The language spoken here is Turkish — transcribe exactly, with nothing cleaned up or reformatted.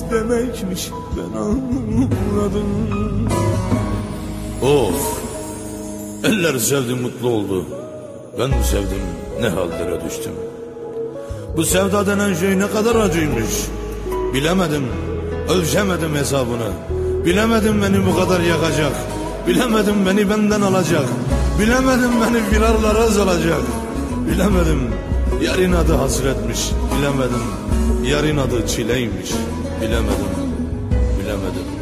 demekmiş, ben anladım. Of, eller sevdi mutlu oldu, ben sevdim ne hallere düştüm. Bu sevda denen şey ne kadar acıymış, bilemedim, ölçemedim hesabını. Bilemedim beni bu kadar yakacak, bilemedim beni benden alacak, bilemedim beni firarlara salacak. Bilemedim yarın adı hasretmiş, bilemedim yarın adı çileymiş, bilemedim, bilemedim.